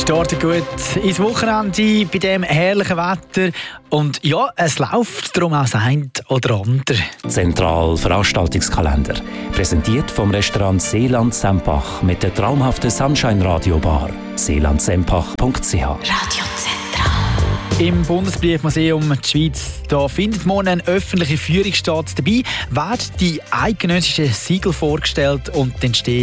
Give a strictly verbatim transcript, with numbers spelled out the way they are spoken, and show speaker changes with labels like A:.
A: starten gut ins Wochenende bei diesem herrlichen Wetter. Und ja, es läuft darum auch das eine oder andere.
B: Zentral Veranstaltungskalender. Präsentiert vom Restaurant Seeland Sempach mit der traumhaften Sunshine Radio Bar. seeland sempach punkt c h.
C: Radio Zentral.
A: Im Bundesbriefmuseum der Schweiz da findet morgen eine öffentliche Führung statt. Dabei werden die eidgenössischen Siegel vorgestellt und die Entstehung